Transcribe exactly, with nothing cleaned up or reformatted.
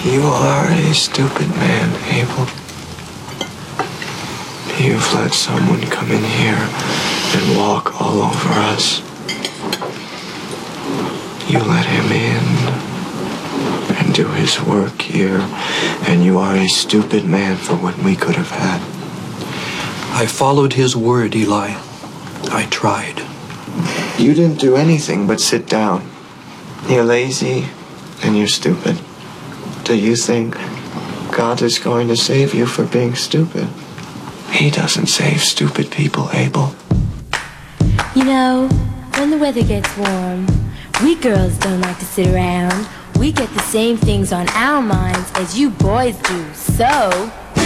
You are a stupid man, Abel. You've let someone come in here and walk all over us. You let him in and do his work here, and you are a stupid man for what we could have had. I followed his word, Eli. I tried. You didn't do anything but sit down. You're lazy and you're stupid. Do you think God is going to save you for being stupid? He doesn't save stupid people, Abel. You know, when the weather gets warm, we girls don't like to sit around. We get the same things on our minds as you boys do, so